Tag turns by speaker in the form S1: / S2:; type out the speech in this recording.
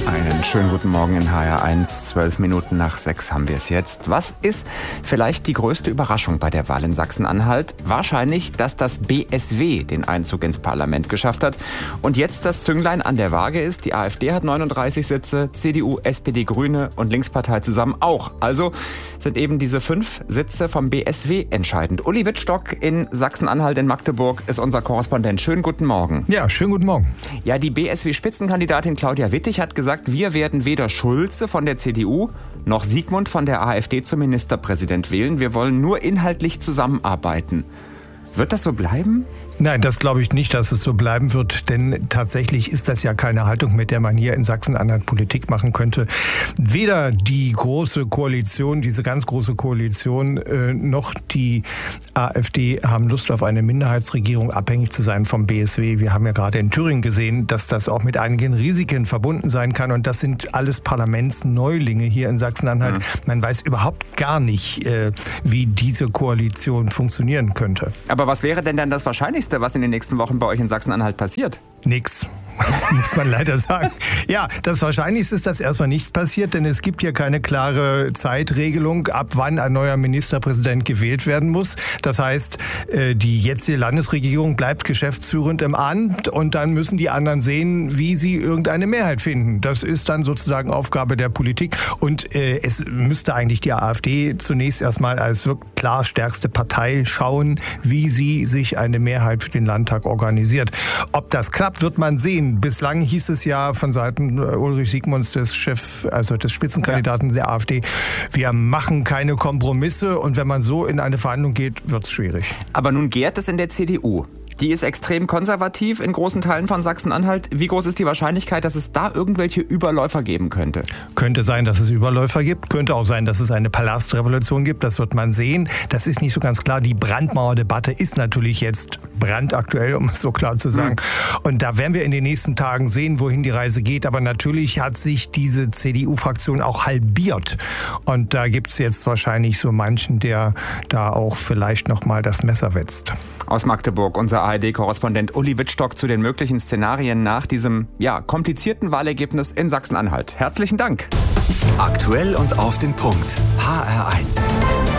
S1: Einen schönen guten Morgen in HR1. 12 Minuten nach 6 haben wir es jetzt. Was ist vielleicht die größte Überraschung bei der Wahl in Sachsen-Anhalt? Wahrscheinlich, dass das BSW den Einzug ins Parlament geschafft hat und jetzt das Zünglein an der Waage ist. Die AfD hat 39 Sitze, CDU, SPD, Grüne und Linkspartei zusammen auch. Also sind eben diese 5 Sitze vom BSW entscheidend. Uli Wittstock in Sachsen-Anhalt in Magdeburg ist unser Korrespondent. Schönen guten Morgen.
S2: Ja, schönen guten Morgen.
S1: Ja, die BSW-Spitzenkandidatin Claudia Wittig hat gesagt, wir werden weder Schulze von der CDU noch Sigmund von der AfD zum Ministerpräsident wählen. Wir wollen nur inhaltlich zusammenarbeiten. Wird das so bleiben?
S2: Nein, das glaube ich nicht, dass es so bleiben wird, denn tatsächlich ist das ja keine Haltung, mit der man hier in Sachsen-Anhalt Politik machen könnte. Weder die große Koalition, diese ganz große Koalition, noch die AfD haben Lust auf eine Minderheitsregierung, abhängig zu sein vom BSW. Wir haben ja gerade in Thüringen gesehen, dass das auch mit einigen Risiken verbunden sein kann und das sind alles Parlamentsneulinge hier in Sachsen-Anhalt. Man weiß überhaupt gar nicht, wie diese Koalition funktionieren könnte.
S1: Aber was wäre denn dann das Wahrscheinlichste, was in den nächsten Wochen bei euch in Sachsen-Anhalt passiert?
S2: Nix. Muss man leider sagen. Ja, das Wahrscheinlichste ist, dass erstmal nichts passiert, denn es gibt hier keine klare Zeitregelung, ab wann ein neuer Ministerpräsident gewählt werden muss. Das heißt, die jetzige Landesregierung bleibt geschäftsführend im Amt und dann müssen die anderen sehen, wie sie irgendeine Mehrheit finden. Das ist dann sozusagen Aufgabe der Politik und es müsste eigentlich die AfD zunächst erstmal als wirklich klar stärkste Partei schauen, wie sie sich eine Mehrheit für den Landtag organisiert. Ob das klappt, wird man sehen. Bislang hieß es ja von Seiten Ulrich Siegmunds, des Spitzenkandidaten der AfD, wir machen keine Kompromisse und wenn man so in eine Verhandlung geht, wird es schwierig.
S1: Aber nun gärt es in der CDU. Die ist extrem konservativ in großen Teilen von Sachsen-Anhalt. Wie groß ist die Wahrscheinlichkeit, dass es da irgendwelche Überläufer geben könnte?
S2: Könnte sein, dass es Überläufer gibt. Könnte auch sein, dass es eine Palastrevolution gibt. Das wird man sehen. Das ist nicht so ganz klar. Die Brandmauerdebatte ist natürlich jetzt brandaktuell, um es so klar zu sagen. Und da werden wir in den nächsten Tagen sehen, wohin die Reise geht. Aber natürlich hat sich diese CDU-Fraktion auch halbiert. Und da gibt es jetzt wahrscheinlich so manchen, der da auch vielleicht noch mal das Messer wetzt.
S1: Aus Magdeburg, unser ARD-Korrespondent Uli Wittstock zu den möglichen Szenarien nach diesem komplizierten Wahlergebnis in Sachsen-Anhalt. Herzlichen Dank.
S3: Aktuell und auf den Punkt. HR1.